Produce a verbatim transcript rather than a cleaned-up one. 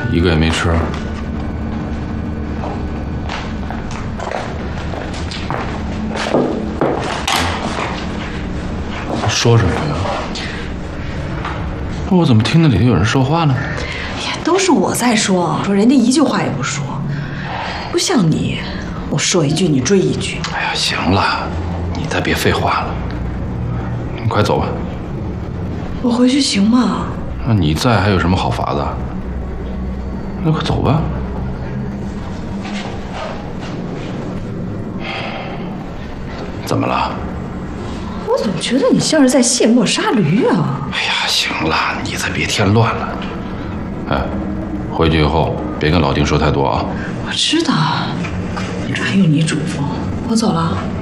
一个也没吃。说什么呀？我怎么听到里头有人说话呢？ 哎呀，都是我在说，说人家一句话也不说，不像你，我说一句你追一句。 哎呀，行了，你再别废话了，你快走吧。 我回去行吗？ 那你在还有什么好法子？那快走吧。怎么了？ 我怎么觉得你像是在卸磨杀驴啊？ 哎呀，行了，你再别添乱了。哎，回去以后别跟老丁说太多啊。 我知道，还用你嘱咐。我走了。